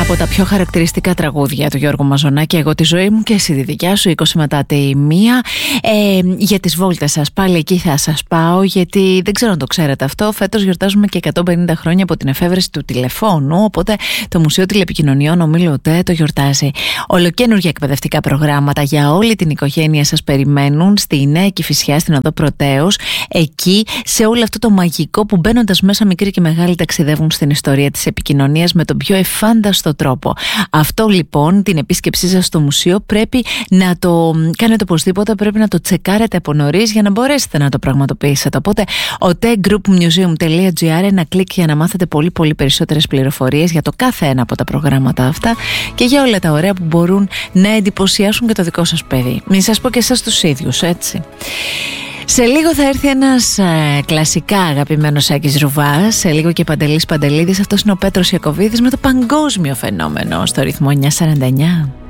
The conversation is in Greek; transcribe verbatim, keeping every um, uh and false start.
από τα πιο χαρακτηριστικά τραγούδια του Γιώργου Μαζονάκη, εγώ τη ζωή μου και εσύ τη δικιά σου, είκοσι μετά τη μία. Ε, για τις βόλτες σας, πάλι εκεί θα σας πάω, γιατί δεν ξέρω αν το ξέρετε αυτό. Φέτος γιορτάζουμε και εκατόν πενήντα χρόνια από την εφεύρεση του τηλεφώνου, οπότε το Μουσείο Τηλεπικοινωνιών Ομίλου ΟΤΕ το γιορτάζει. Ολοκαίνουργια εκπαιδευτικά προγράμματα για όλη την οικογένεια σας περιμένουν στη Νέα Κηφισιά, στην Οδό Πρωτέως. Εκεί, σε όλο αυτό το μαγικό που μπαίνοντας μέσα μικροί και μεγάλοι ταξιδεύουν στην ιστορία της επικοινωνίας με τον πιο εφάνταστο τρόπο. Αυτό λοιπόν, την επίσκεψή σας στο μουσείο, πρέπει να το κάνετε οπωσδήποτε, πρέπει να το τσεκάρετε από νωρίς για να μπορέσετε να το πραγματοποιήσετε. Οπότε, otegroupmuseum.gr, ένα κλικ για να μάθετε πολύ πολύ περισσότερες πληροφορίες για το κάθε ένα από τα προγράμματα αυτά και για όλα τα ωραία που μπορούν να εντυπωσιάσουν και το δικό σας παιδί. Μην σας πω και εσάς τους ίδιους, έτσι. Σε λίγο θα έρθει ένας ε, κλασικά αγαπημένος Άκης Ρουβάς, σε λίγο και Παντελής Παντελίδης. Αυτός είναι ο Πέτρος Ιακωβίδης με το παγκόσμιο φαινόμενο στο ρυθμό εννιακόσια σαράντα εννιά.